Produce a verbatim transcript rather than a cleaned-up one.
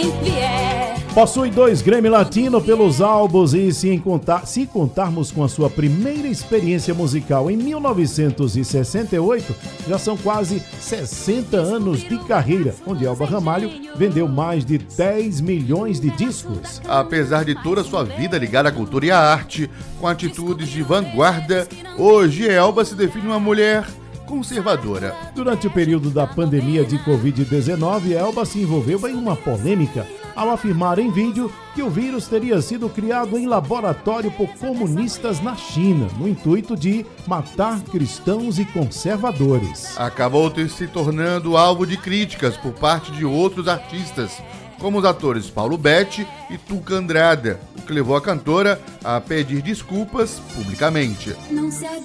quem vier. Possui dois Grammy Latino pelos álbuns e se, contar, se contarmos com a sua primeira experiência musical em mil novecentos e sessenta e oito, já são quase sessenta anos de carreira, onde Elba Ramalho vendeu mais de dez milhões de discos. Apesar de toda a sua vida ligada à cultura e à arte, com atitudes de vanguarda, hoje Elba se define uma mulher conservadora. Durante o período da pandemia de covid dezenove, Elba se envolveu em uma polêmica ao afirmar em vídeo que o vírus teria sido criado em laboratório por comunistas na China, no intuito de matar cristãos e conservadores. Acabou se tornando alvo de críticas por parte de outros artistas, como os atores Paulo Betti e Tuca Andrada, o que levou a cantora a pedir desculpas publicamente. Não se